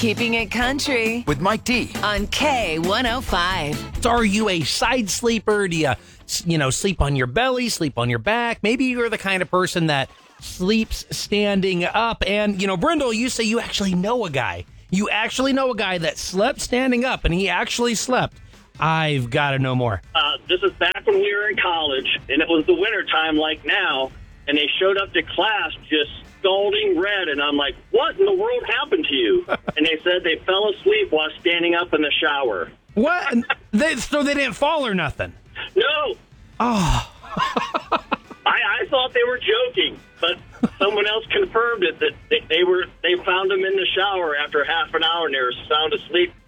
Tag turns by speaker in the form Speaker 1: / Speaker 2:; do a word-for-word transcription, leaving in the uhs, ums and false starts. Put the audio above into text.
Speaker 1: Keeping It Country
Speaker 2: with Mike D
Speaker 1: on K one oh five.
Speaker 3: So are you a side sleeper? Do you, you know, sleep on your belly, sleep on your back? Maybe you're the kind of person that sleeps standing up. And, you know, Brindle, you say you actually know a guy. You actually know a guy that slept standing up, and he actually slept. I've got to know more.
Speaker 4: Uh, this is back when we were in college, and it was the winter time like now, and they showed up to class just scalding red, and I'm like, what in the world happened to you? And they said they fell asleep while standing up in the shower.
Speaker 3: What? they, so they didn't fall or nothing?
Speaker 4: No.
Speaker 3: Oh.
Speaker 4: I, I thought they were joking, but someone else confirmed it, that they, they were. They found them in the shower after half an hour, and they were sound asleep